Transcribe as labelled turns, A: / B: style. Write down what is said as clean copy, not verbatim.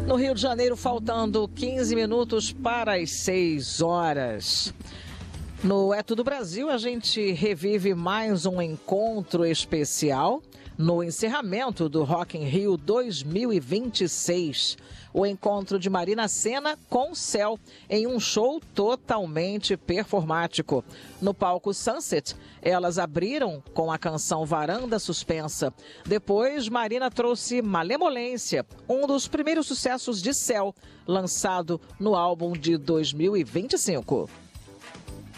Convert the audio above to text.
A: No Rio de Janeiro, faltando 15 minutos para as 6 horas. No É Tudo Brasil, a gente revive mais um encontro especial no encerramento do Rock in Rio 2026. O encontro de Marina Sena com Céu em um show totalmente performático. No palco Sunset, elas abriram com a canção Varanda Suspensa. Depois, Marina trouxe Malemolência, um dos primeiros sucessos de Céu, lançado no álbum de 2025.